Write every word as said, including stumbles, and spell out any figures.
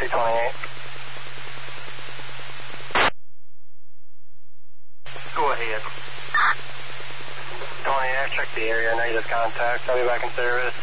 two twenty-eight. Go ahead. twenty, I've checked the area, negative contact. I'll be back in service.